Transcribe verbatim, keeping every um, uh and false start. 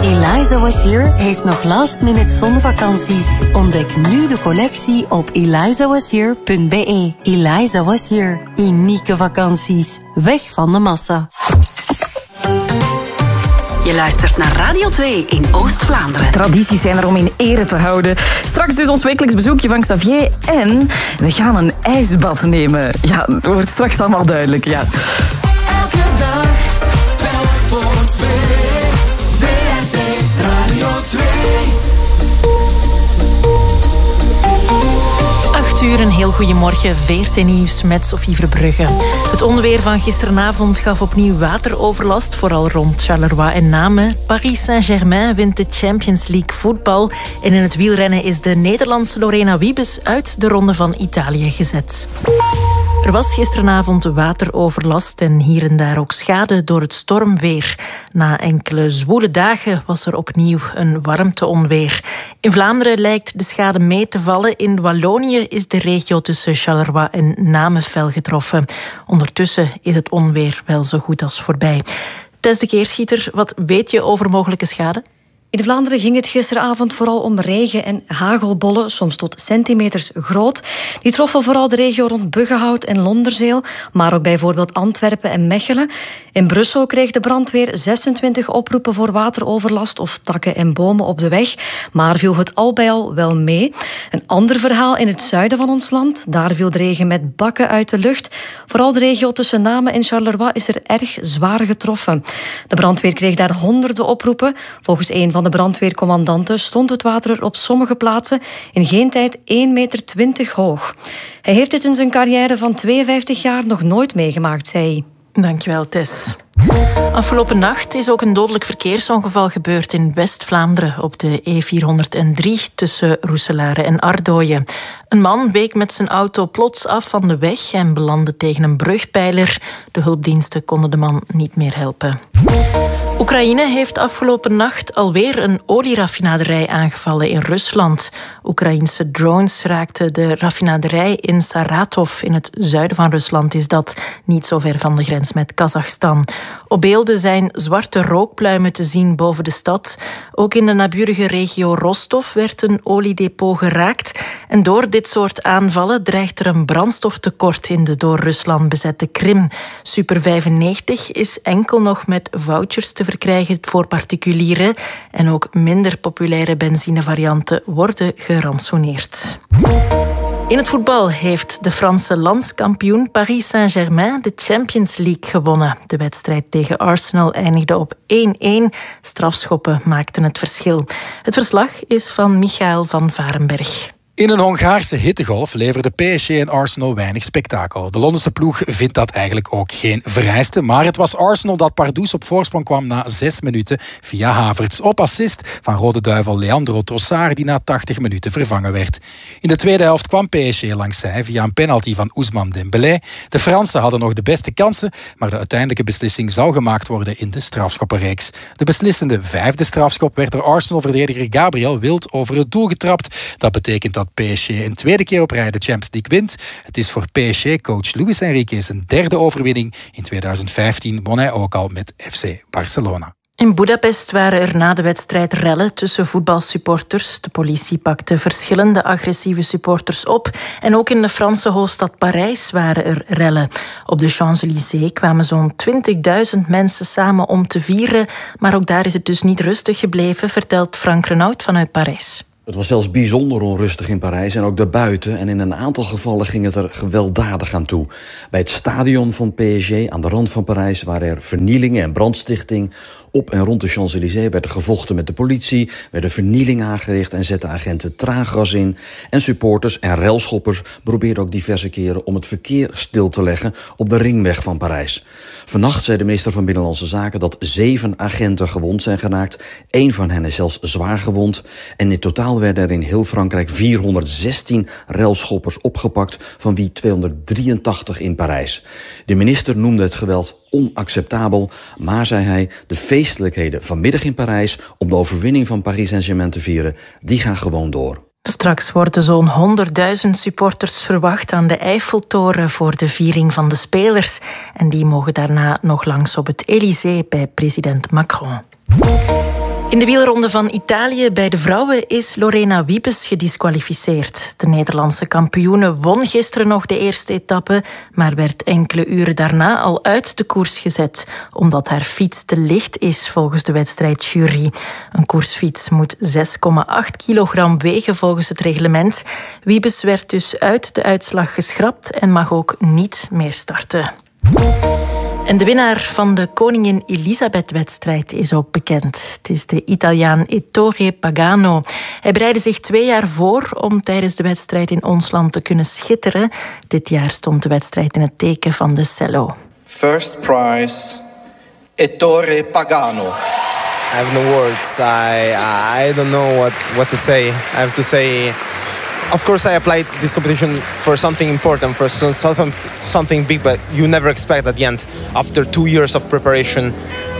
Eliza Was Here heeft nog last-minute zonvakanties. Ontdek nu de collectie op eliza was here punt b e. Eliza Was Here. Unieke vakanties. Weg van de massa. Je luistert naar Radio twee in Oost-Vlaanderen. Tradities zijn er om in ere te houden. Straks dus ons wekelijks bezoekje van Xavier. En we gaan een ijsbad nemen. Ja, dat wordt straks allemaal duidelijk, ja. Elke dag, telk voor twee. V R T Radio twee. acht uur, een heel goedemorgen. V R T Nieuws met Sophie Verbrugge. Het onweer van gisteravond gaf opnieuw wateroverlast, vooral rond Charleroi en Namen. Paris Saint-Germain wint de Champions League voetbal. En in het wielrennen is de Nederlandse Lorena Wiebes uit de Ronde van Italië gezet. Er was gisteravond wateroverlast en hier en daar ook schade door het stormweer. Na enkele zwoele dagen was er opnieuw een warmteonweer. In Vlaanderen lijkt de schade mee te vallen. In Wallonië is de regio tussen Charleroi en Namen fel getroffen. Ondertussen is het onweer wel zo goed als voorbij. Tess de Keerschieter, wat weet je over mogelijke schade? In Vlaanderen ging het gisteravond vooral om regen- en hagelbollen, soms tot centimeters groot. Die troffen vooral de regio rond Buggenhout en Londerzeel, maar ook bijvoorbeeld Antwerpen en Mechelen. In Brussel kreeg de brandweer zesentwintig oproepen voor wateroverlast of takken en bomen op de weg, maar viel het al bij al wel mee. Een ander verhaal in het zuiden van ons land. Daar viel de regen met bakken uit de lucht. Vooral de regio tussen Namen en Charleroi is er erg zwaar getroffen. De brandweer kreeg daar honderden oproepen. Volgens een van Van de brandweercommandanten stond het water er op sommige plaatsen in geen tijd één meter twintig hoog. Hij heeft dit in zijn carrière van tweeënvijftig jaar nog nooit meegemaakt, zei hij. Dankjewel, Tess. Afgelopen nacht is ook een dodelijk verkeersongeval gebeurd in West-Vlaanderen op de E vierhonderddrie tussen Roeselare en Ardooien. Een man week met zijn auto plots af van de weg en belandde tegen een brugpijler. De hulpdiensten konden de man niet meer helpen. Oekraïne heeft afgelopen nacht alweer een olieraffinaderij aangevallen in Rusland. Oekraïense drones raakten de raffinaderij in Saratov. In het zuiden van Rusland is dat, niet zo ver van de grens met Kazachstan. Op beelden zijn zwarte rookpluimen te zien boven de stad. Ook in de naburige regio Rostov werd een oliedepot geraakt. En door dit soort aanvallen dreigt er een brandstoftekort in de door Rusland bezette Krim. Super vijfennegentig is enkel nog met vouchers te verkrijgen voor particulieren. En ook minder populaire benzinevarianten worden gerantsoeneerd. In het voetbal heeft de Franse landskampioen Paris Saint-Germain de Champions League gewonnen. De wedstrijd tegen Arsenal eindigde op één-één. Strafschoppen maakten het verschil. Het verslag is van Michael van Varenberg. In een Hongaarse hittegolf leverde P S G en Arsenal weinig spektakel. De Londense ploeg vindt dat eigenlijk ook geen vereiste. Maar het was Arsenal dat pardoes op voorsprong kwam na zes minuten via Havertz. Op assist van Rode Duivel Leandro Trossard, die na tachtig minuten vervangen werd. In de tweede helft kwam P S G langs zij via een penalty van Ousmane Dembélé. De Fransen hadden nog de beste kansen, maar de uiteindelijke beslissing zou gemaakt worden in de strafschoppenreeks. De beslissende vijfde strafschop werd door Arsenal-verdediger Gabriel Wild over het doel getrapt. Dat betekent dat P S G een tweede keer op rij de Champions League wint. Het is voor P S G-coach Luis Enrique zijn derde overwinning. In tweeduizend vijftien won hij ook al met F C Barcelona. In Budapest waren er na de wedstrijd rellen tussen voetbalsupporters. De politie pakte verschillende agressieve supporters op. En ook in de Franse hoofdstad Parijs waren er rellen. Op de Champs-Élysées kwamen zo'n twintigduizend mensen samen om te vieren. Maar ook daar is het dus niet rustig gebleven, vertelt Frank Renaud vanuit Parijs. Het was zelfs bijzonder onrustig in Parijs en ook daarbuiten. En in een aantal gevallen ging het er gewelddadig aan toe. Bij het stadion van P S G aan de rand van Parijs waren er vernielingen en brandstichting. Op en rond de Champs-Élysées werd er gevochten met de politie, werden vernielingen aangericht en zetten agenten traangas in. En supporters en relschoppers probeerden ook diverse keren om het verkeer stil te leggen op de ringweg van Parijs. Vannacht zei de minister van Binnenlandse Zaken dat zeven agenten gewond zijn geraakt. Eén van hen is zelfs zwaar gewond. En in totaal werden er in heel Frankrijk vierhonderdzestien relschoppers opgepakt, van wie tweehonderddrieëntachtig in Parijs. De minister noemde het geweld onacceptabel, maar, zei hij, de feestelijkheden vanmiddag in Parijs om de overwinning van Paris Saint-Germain te vieren, die gaan gewoon door. Straks worden zo'n honderdduizend supporters verwacht aan de Eiffeltoren voor de viering van de spelers. En die mogen daarna nog langs op het Élysée bij president Macron. In de wielronde van Italië bij de vrouwen is Lorena Wiebes gedisqualificeerd. De Nederlandse kampioene won gisteren nog de eerste etappe, maar werd enkele uren daarna al uit de koers gezet, omdat haar fiets te licht is volgens de wedstrijdjury. Een koersfiets moet zes komma acht kilogram wegen volgens het reglement. Wiebes werd dus uit de uitslag geschrapt en mag ook niet meer starten. En de winnaar van de Koningin Elisabeth-wedstrijd is ook bekend. Het is de Italiaan Ettore Pagano. Hij bereidde zich twee jaar voor om tijdens de wedstrijd in ons land te kunnen schitteren. Dit jaar stond de wedstrijd in het teken van de cello. First prize, Ettore Pagano. I have no words. I I don't know what, what to say. I have to say, of course I applied this competition for something important, for something, something big, but you never expect at the end, after two years of preparation,